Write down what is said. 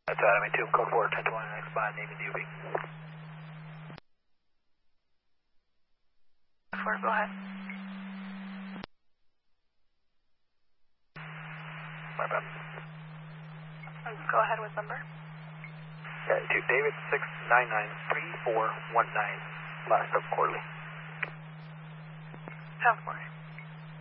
That's Adam 2, code 4, 1020, next by name and DOB. 4, go ahead. My bad. Go ahead with number. Yeah, to David 6993419, last of quarterly. South Quarter.